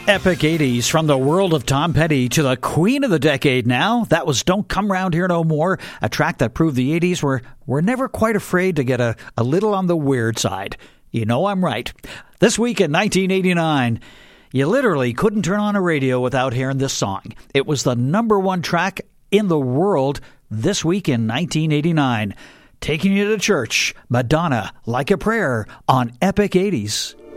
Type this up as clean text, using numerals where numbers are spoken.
Epic 80s from the world of Tom Petty to the queen of the decade now. That was Don't Come Round Here No More, a track that proved the 80s were never quite afraid to get a little on the weird side. You know I'm right. This week in 1989, you literally couldn't turn on a radio without hearing this song. It was the number one track in the world this week in 1989. Taking you to church, Madonna, Like a Prayer on Epic 80s.